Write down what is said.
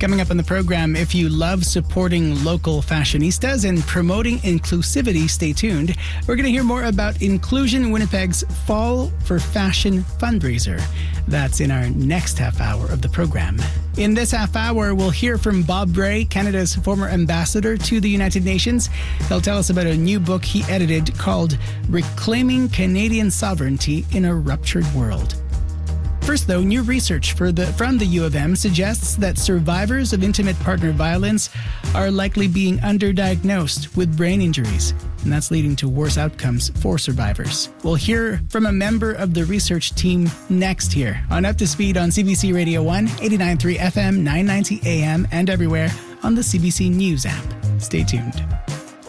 Coming up on the program, if you love supporting local fashionistas and promoting inclusivity, stay tuned. We're going to hear more about Inclusion Winnipeg's Fall for Fashion fundraiser. That's in our next half hour of the program. In this half hour, we'll hear from Bob Bray, Canada's former ambassador to the United Nations. He'll tell us about a new book he edited called Reclaiming Canadian Sovereignty in a Ruptured World. First, though, new research from the U of M suggests that survivors of intimate partner violence are likely being underdiagnosed with brain injuries, and that's leading to worse outcomes for survivors. We'll hear from a member of the research team next here on Up to Speed on CBC Radio 1, 89.3 FM, 990 AM, and everywhere on the CBC News app. Stay tuned.